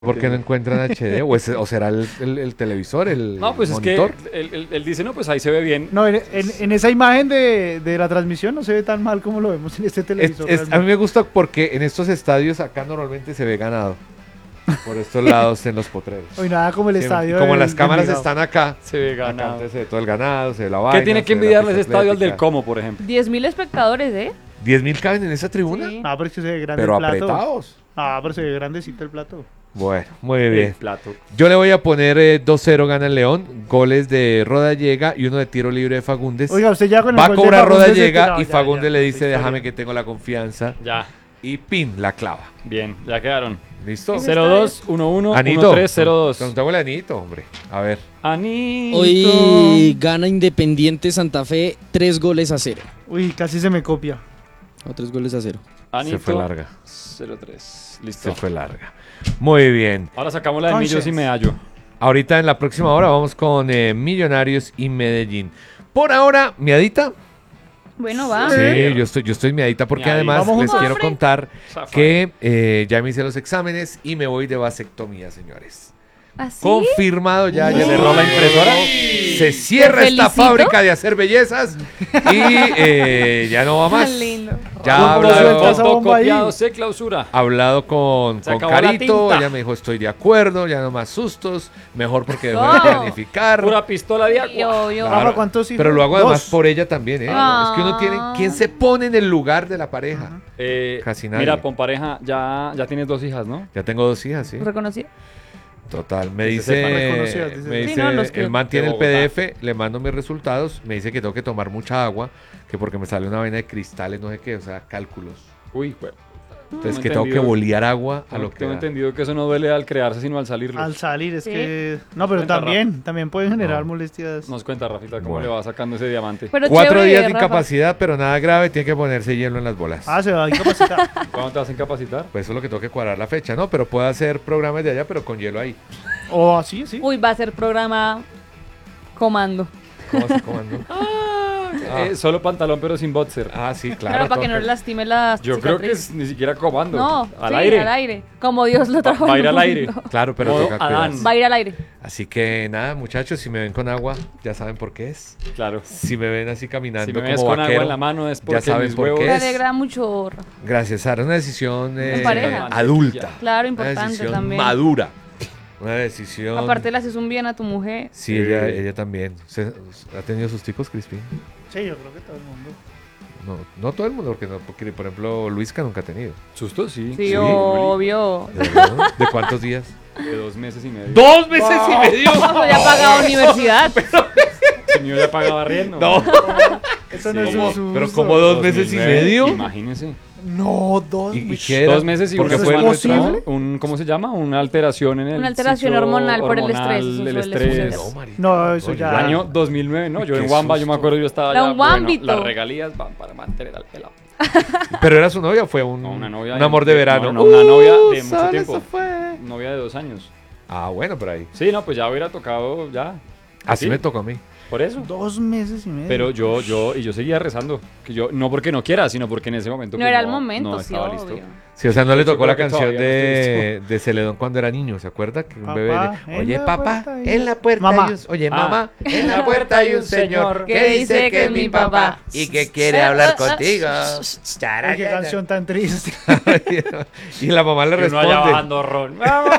¿Por qué no encuentran HD? ¿O será el televisor, el No, pues monitor? es que él dice, no, pues ahí se ve bien. No, en esa imagen de la transmisión no se ve tan mal como lo vemos en este televisor. A mí me gusta porque en estos estadios acá normalmente se ve ganado. Por estos lados en los potreros. Hoy nada como el Sí, estadio. como las del cámaras Envigado. están acá. Se ve Acá ganado. antes se ve todo el ganado, se ve la vaina. ¿Qué tiene que se ve la envidiarle ese pista estadio al del atlética. Como, por ejemplo? 10.000 espectadores, ¿eh? 10.000 caben en esa tribuna, Sí. No, pero es que se ve grande pero el plato. apretados. Ah, pero se ve grandecito el plato. Bueno, muy El bien. plato. Yo le voy a poner 2-0 gana el León, goles de Rodallega y uno de tiro libre de Fagundes. Oiga, usted ya con el Va a gol de cobrar Fagundes Rodallega no, y ya, Fagundes ya, le dice, historia. déjame que tengo la confianza. Ya, Y pin, la clava. bien, ya quedaron. ¿Listo? Ese 0-2, 1-1, Anito. 1-3, 0-2. Preguntémosle a Anito, hombre. A ver. Anito. Hoy gana Independiente Santa Fe 3-0. Uy, casi se me copia. O 3-0. Anito. Se fue larga. 0-3. Listo. Se fue larga. Muy bien. Ahora sacamos la de Conchas. Millos y Medallo. Ahorita en la próxima hora vamos con Millonarios y Medellín. Por ahora, miadita. Bueno, va. Sí, yo estoy miadita porque Miadita. además Vamos les juntos. quiero Hombre. contar Zafa. que ya me hice los exámenes y me voy de vasectomía, señores. ¿Así? Confirmado ya cerró la impresora. Se cierra Te esta felicito. fábrica de hacer bellezas y ya no va más. Tan lindo. Ya ¿Cómo ha suelta hablado, esa bomba ahí? Fotocopiado, se clausura. hablado con Se acabó la Carito, tinta. ella me dijo estoy de acuerdo, ya no más sustos, mejor porque dejó de No. planificar. Pura pistola de Sí, agua. obvio. Claro. Rafa, ¿cuántos hijos? Pero lo hago además Dos. por ella también, ¿eh? Ah. Es que uno tiene, ¿quién se pone en el lugar de la pareja? Casi nadie. Mira, con pareja, ya tienes 2 hijas, ¿no? Ya tengo 2 hijas, sí. ¿Reconocido? Total, me Que se sepan dice, reconocidas, dice. me Sí, dice, no, los que- el man tiene de el Bogotá. PDF, le mando mis resultados, me dice que tengo que tomar mucha agua, que porque me sale una vaina de cristales, no sé qué, o sea, cálculos. Uy, güey. Entonces Tengo que tengo que entendido- bolear agua a lo que Tengo da. entendido que eso no duele al crearse, sino al salir. Al salir, es Sí. que. No, pero Cuenta, también pueden generar No. molestias. Nos cuenta, Rafita, cómo Bueno. le va sacando ese diamante. Pero 4 chévere, días de Rafa. incapacidad, pero nada grave, tiene que ponerse hielo en las bolas. Ah, se va a incapacitar. ¿Cuándo te vas a incapacitar? Pues eso es lo que tengo que cuadrar la fecha, ¿no? Pero puedo hacer programas de allá, pero con hielo ahí. O así, sí. Uy, va a ser programa comando. ¿Cómo se comando? Solo pantalón, pero sin boxer. Ah, sí, Claro, claro. para que no le lastime las Yo creo que cicatrices. ni siquiera comando. No, al sí, aire. al aire. Como Dios lo trajo Va a al ir al aire. mundo. Claro, pero Modo toca Adán. cuidarse. Va a ir al aire. Así que nada, muchachos, si me ven con agua, ya saben por qué es. Claro. Si me ven así caminando Si me ves como con vaquero, agua en la mano es porque saben mis por huevos... qué Me es. alegra mucho, Rafa. Gracias, Sara. Una decisión pareja. adulta. Claro, Una importante decisión también. madura. Una decisión... Aparte le haces un bien a tu mujer. Sí, ella también. ¿Ha tenido sus tipos, Crispin? Sí, yo creo que todo el mundo. No todo el mundo, porque por ejemplo Luisca nunca ha tenido. ¿Susto? Sí. Sí, obvio. ¿De verdad? ¿De cuántos días? De 2 meses y medio. ¡2 meses y medio! No, ya pagado universidad. El mío ya pagaba arriendo. No, Eso no Sí. es un susto. pero como 2 meses y 2009, medio. Imagínese. No, dos. ¿Y uy, qué era? 2 meses y Porque una fue semana el de trabajo. posible. ¿Cómo se llama? Una alteración en el Una alteración ciclo hormonal por el estrés, eso del suele estrés. suceder. No, marica. No, eso Oye, ya- Año 2009, ¿no? Yo Qué en Wamba, yo me susto. acuerdo, yo estaba Era ya, un Wambito. las regalías van para mantener al pelado. ¿Pero era su novia o fue un, No, una novia. un amor de verano? No, una novia de mucho sale, tiempo. eso fue. Novia de 2 años. Ah, bueno, por ahí. Sí, no, pues ya hubiera tocado ya. Así Sí. me tocó a mí. Por eso. 2 meses y medio. Pero yo seguía rezando. Que yo, no porque no quiera, sino porque en ese momento. No pues, era el momento, no sí, estaba obvio. listo. Sí, o sea, no le Yo tocó la creo que canción todavía no de Celedón cuando era niño, ¿se acuerda? Que un Papá, bebé en oye, la papá, puerta hay en la puerta Mamá. hay un... Oye, Ah. mamá, en la puerta hay un señor que que dice que es mi papá y que quiere hablar contigo. Ay, qué canción tan triste. Y la mamá le Que uno allá responde, bajando ron.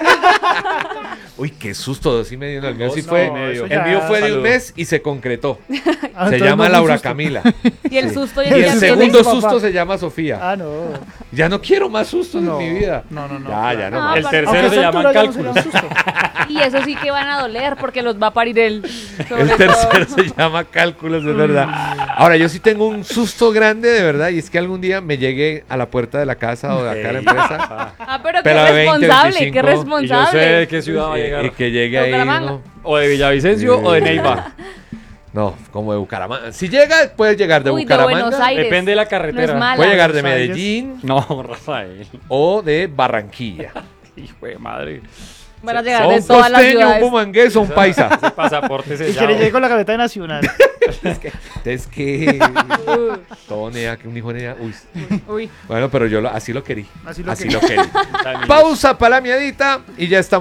uy, qué susto, 2 y medio. No, el mío sí 2 fue, y medio. el mío fue de un Saludo. mes y se concretó. Ah, Se entonces llama no fue un Laura susto. Camila. Y el Sí. susto Y el ya segundo papá. susto se llama Sofía. Ah, no. Ya no quiero más sustos No. en mi vida. No, no, no. Ya no No, más. El aparte- tercero Aunque se a esa llaman altura ya no sería cálculos. un susto. Y eso sí que van a doler porque los va a parir él. sobre El todo. tercero se llama cálculos, de verdad. Ahora, yo sí tengo un susto grande, de verdad, y es que algún día me llegue a la puerta de la casa o de acá a la empresa Ah, pero qué Pero de 20, responsable, 25, qué Y yo sé de responsable. qué ciudad va a y llegar. que llegue ¿De ahí. Bucaramanga? ¿No? O de Villavicencio Sí. o de Neiva. No, como de Bucaramanga. Si llega, puede llegar de Uy, de Bucaramanga, Buenos Aires. Depende de la No carretera. es mala. puede llegar de Buenos Aires. Medellín No, Rafael. o de Barranquilla. Hijo de madre. Van a llegar ¿O de un todas las costeño, un ciudades. bumangués o un paisa? Ese pasaporte Y que le sellado. llegue con la caleta de Nacional. Es que... Todo nea, que un hijo nea... Uy. Uy. Bueno, pero yo así lo querí. Así lo Así querí. lo querí. Pausa para la miadita y ya estamos.